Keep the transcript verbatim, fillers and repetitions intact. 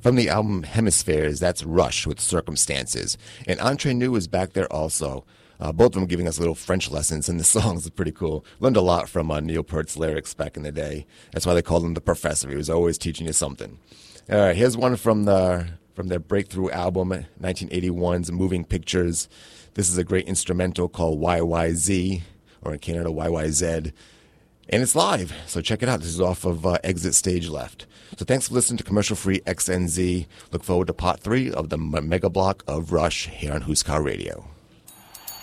From the album Hemispheres, that's Rush with Circumstances. And Entre Nous is back there also. Uh, both of them giving us little French lessons, and the songs are pretty cool. Learned a lot from uh, Neil Peart's lyrics back in the day. That's why they called him the professor. He was always teaching you something. All right, here's one from the from their breakthrough album, nineteen eighty-one's Moving Pictures. This is a great instrumental called Y Y Z, or in Canada, Y Y Z. And it's live, so check it out. This is off of uh, Exit Stage Left. So thanks for listening to Commercial Free X N Z. Look forward to part three of the mega block of Rush here on Huskar Radio.